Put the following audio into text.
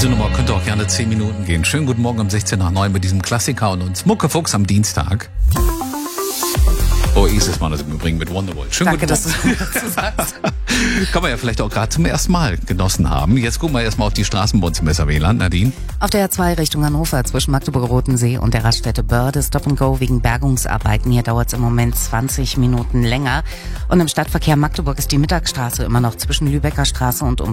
Diese Nummer könnte auch gerne 10 Minuten gehen. Schönen guten Morgen um 16 nach 9 mit diesem Klassiker und uns Muckefuchs am Dienstag. Oasis mal das im Übrigen mit Wonderwall. Schönen Danke, guten Morgen. dass du dazu sagst. Kann man ja vielleicht auch gerade zum ersten Mal genossen haben. Jetzt gucken wir erstmal auf die Straßen bei uns im SAW-Land. Nadine? Auf der A2 Richtung Hannover zwischen Magdeburger Rotensee und der Raststätte Börde Stop and Go wegen Bergungsarbeiten. Hier dauert es im Moment 20 Minuten länger. Und im Stadtverkehr Magdeburg ist die Mittagsstraße immer noch zwischen Lübecker Straße und